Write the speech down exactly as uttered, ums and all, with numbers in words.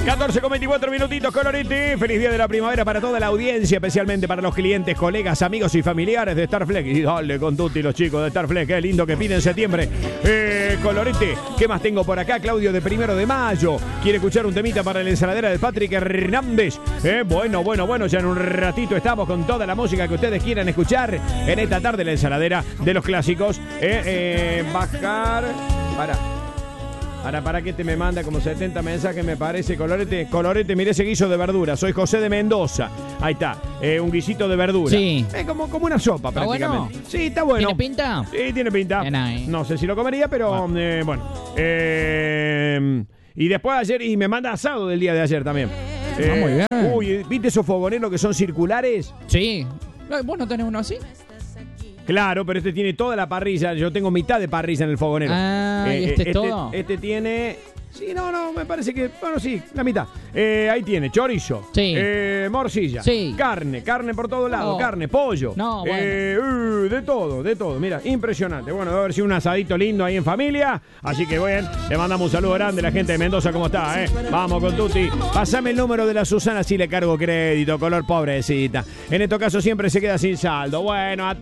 catorce con veinticuatro minutitos, Colorete. Feliz día de la primavera para toda la audiencia, especialmente para los clientes, colegas, amigos y familiares de Starflex. Y dale con Tutti los chicos de Starflex, qué lindo que piden en septiembre. Eh, Colorete, ¿qué más tengo por acá? Claudio de Primero de Mayo quiere escuchar un temita para la ensaladera de Patrick Hernández. Eh, bueno, bueno, bueno, ya en un ratito estamos con toda la música que ustedes quieran escuchar en esta tarde, la ensaladera de los clásicos. Eh, eh, bajar... Para... Ahora, para que te me manda como setenta mensajes, me parece. Colorete, Colorete, mire ese guiso de verdura. Soy José de Mendoza. Ahí está, eh, un guisito de verdura. Sí. Es como, como una sopa, ¿Está prácticamente. bueno? Sí, está bueno. ¿Tiene pinta? Sí, tiene pinta. Nice. No sé si lo comería, pero bueno. Eh, bueno. Eh, y después ayer, y me manda asado del día de ayer también. Eh, Ah, muy bien. Uy, ¿viste esos fogoneros que son circulares? Sí. ¿Vos no tenés uno así? Claro, pero este tiene toda la parrilla. Yo tengo mitad de parrilla en el fogonero. Ah, ¿y este es todo? Este tiene... Sí, no, no, me parece que... Bueno, sí, la mitad. Eh, ahí tiene chorizo. Sí. Eh, morcilla. Sí. Carne, carne por todos lados. No. Carne, pollo. No, bueno. Eh, uh, de todo, de todo. Mira, impresionante. Bueno, debe haber sido un asadito lindo ahí en familia. Así que, bueno, le mandamos un saludo grande a la gente de Mendoza. ¿Cómo está, eh? Vamos con Tutti. Pasame el número de la Susana si le cargo crédito. Color pobrecita. En estos casos siempre se queda sin saldo. Bueno, a